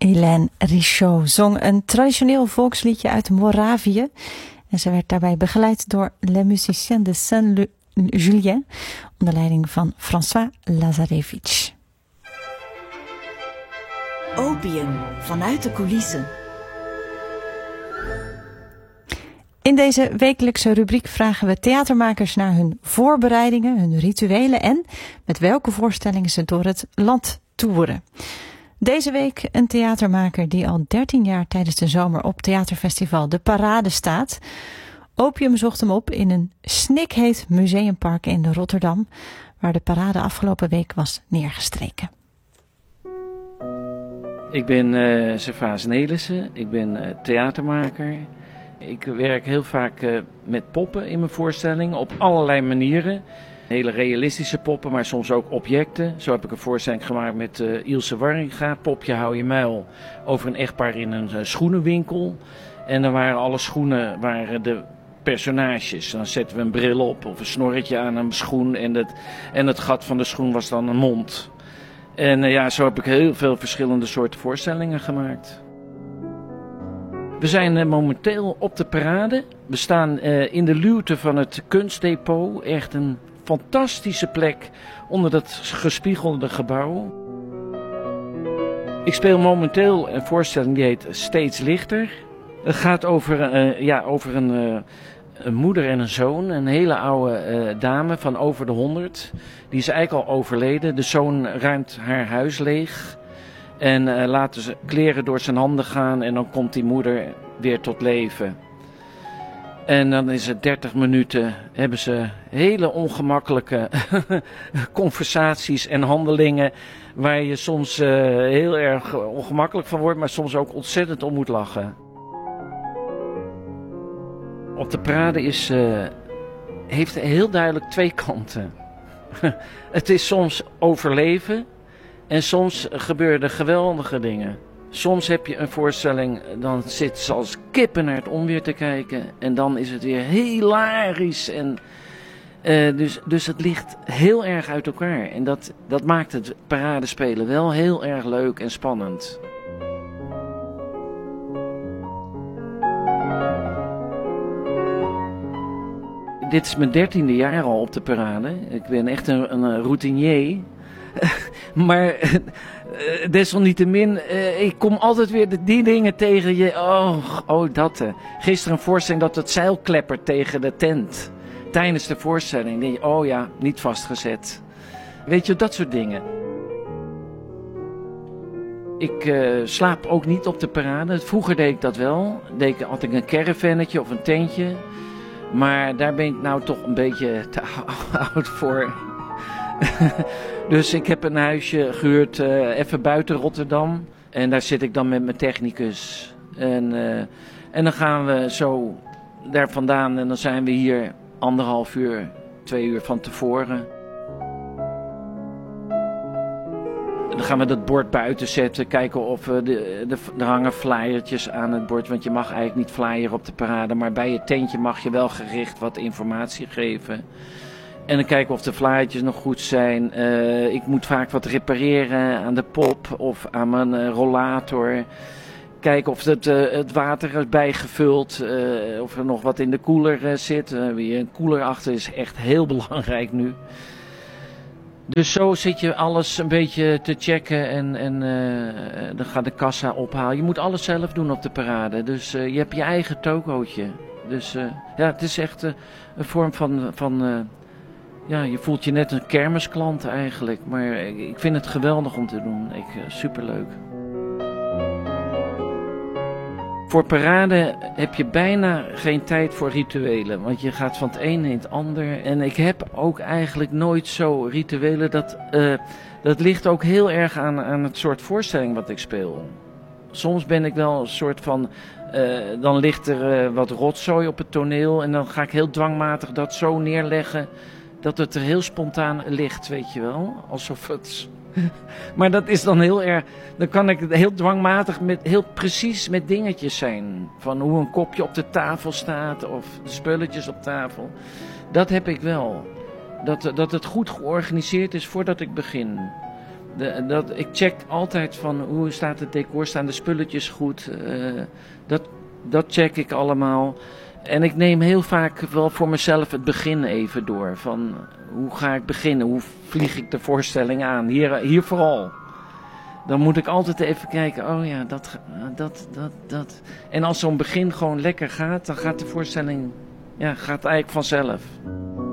Hélène Richaud zong een traditioneel volksliedje uit Moravië. En ze werd daarbij begeleid door Les Musiciens de Saint-Julien onder leiding van François Lazarevich. Opium vanuit de coulissen. In deze wekelijkse rubriek vragen we theatermakers naar hun voorbereidingen, hun rituelen en met welke voorstellingen ze door het land toeren. Deze week een theatermaker die al 13 jaar tijdens de zomer op theaterfestival De Parade staat. Opium zocht hem op in een snikheet museumpark in Rotterdam, waar de Parade afgelopen week was neergestreken. Ik ben Servaas Nelissen, ik ben theatermaker. Ik werk heel vaak met poppen in mijn voorstelling op allerlei manieren. Hele realistische poppen, maar soms ook objecten. Zo heb ik een voorstelling gemaakt met Ilse Warringa, Popje hou je muil, over een echtpaar in een schoenenwinkel. En dan waren alle schoenen de personages. Dan zetten we een bril op of een snorretje aan een schoen en het gat van de schoen was dan een mond. En zo heb ik heel veel verschillende soorten voorstellingen gemaakt. We zijn momenteel op de Parade. We staan in de luwte van het Kunstdepot. Echt een fantastische plek onder dat gespiegelde gebouw. Ik speel momenteel een voorstelling die heet Steeds Lichter. Het gaat over een moeder en een zoon. Een hele oude dame van over de 100. Die is eigenlijk al overleden. De zoon ruimt haar huis leeg. En laat ze kleren door zijn handen gaan en dan komt die moeder weer tot leven. En dan is het 30 minuten, hebben ze hele ongemakkelijke conversaties en handelingen waar je soms heel erg ongemakkelijk van wordt, maar soms ook ontzettend om moet lachen. Op de Parade heeft heel duidelijk twee kanten. Het is soms overleven. En soms gebeuren er geweldige dingen. Soms heb je een voorstelling, dan zit ze als kippen naar het onweer te kijken. En dan is het weer hilarisch. Dus het ligt heel erg uit elkaar. En dat maakt het paradespelen wel heel erg leuk en spannend. Dit is mijn 13e jaar al op de Parade. Ik ben echt een routinier. Maar desalniettemin, ik kom altijd weer die dingen tegen je. Dat. Gisteren een voorstelling dat het zeil kleppert tegen de tent. Tijdens de voorstelling. Denk je, niet vastgezet. Weet je, dat soort dingen. Ik slaap ook niet op de Parade. Vroeger deed ik dat wel. Had ik een caravannetje of een tentje. Maar daar ben ik nou toch een beetje te oud voor. Dus ik heb een huisje gehuurd even buiten Rotterdam. En daar zit ik dan met mijn technicus. En dan gaan we zo daar vandaan en dan zijn we hier 1,5 uur, 2 uur van tevoren. Dan gaan we dat bord buiten zetten, kijken of er hangen flyertjes aan het bord. Want je mag eigenlijk niet flyeren op de Parade, maar bij je tentje mag je wel gericht wat informatie geven. En dan kijken of de flyertjes nog goed zijn. Ik moet vaak wat repareren aan de pop of aan mijn rollator. Kijken of het water is bijgevuld. Of er nog wat in de koeler zit. Weer een koeler achter is echt heel belangrijk nu. Dus zo zit je alles een beetje te checken en dan gaat de kassa ophalen. Je moet alles zelf doen op de Parade. Dus je hebt je eigen tokootje. Dus het is echt een vorm van je voelt je net een kermisklant eigenlijk. Maar ik vind het geweldig om te doen. Superleuk. Voor Parade heb je bijna geen tijd voor rituelen. Want je gaat van het een in het ander. En ik heb ook eigenlijk nooit zo rituelen. Dat ligt ook heel erg aan het soort voorstelling wat ik speel. Soms ben ik wel een soort van... dan ligt er wat rotzooi op het toneel. En dan ga ik heel dwangmatig dat zo neerleggen... dat het er heel spontaan ligt, weet je wel. Alsof het... Maar dat is dan heel erg... Dan kan ik heel dwangmatig, heel precies met dingetjes zijn. Van hoe een kopje op de tafel staat of de spulletjes op tafel. Dat heb ik wel. Dat het goed georganiseerd is voordat ik begin. Ik check altijd van hoe staat het decor, staan de spulletjes goed. Dat check ik allemaal. En ik neem heel vaak wel voor mezelf het begin even door. Van hoe ga ik beginnen? Hoe vlieg ik de voorstelling aan? Hier vooral. Dan moet ik altijd even kijken. Oh ja, dat. En als zo'n begin gewoon lekker gaat, dan gaat de voorstelling gaat eigenlijk vanzelf.